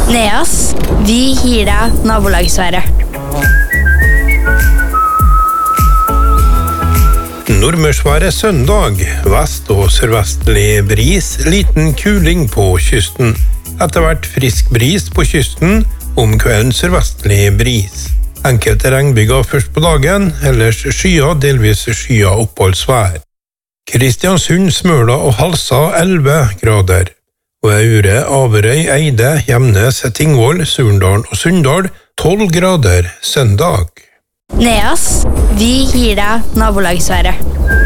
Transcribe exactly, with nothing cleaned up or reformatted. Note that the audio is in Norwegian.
Neas, vi gir deg nabolagsværet. Nordmørsværet søndag, vest- og sørvestlig bris, liten kuling på kysten. Etter hvert frisk bris på kysten, om kvelden sørvestlig bris. Enkelte regnbyger først på dagen, ellers skyer, delvis skyer oppholdsvær. Kristiansund, Smøla og Halsa elleve grader. Og Aure, Averøy, Eide, Gjemnes, Tingvoll, Surndal og Sunndal tolv grader søndag. Neas, vi gir deg nabolagsværet.